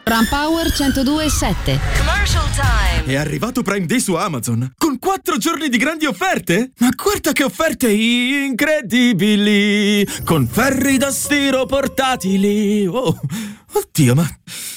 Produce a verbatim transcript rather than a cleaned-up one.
Ram Power centodue e sette. Commercial time. È arrivato Prime Day su Amazon con quattro giorni di grandi offerte? Ma guarda che offerte incredibili! Con ferri da stiro portatili! Oh, oddio, ma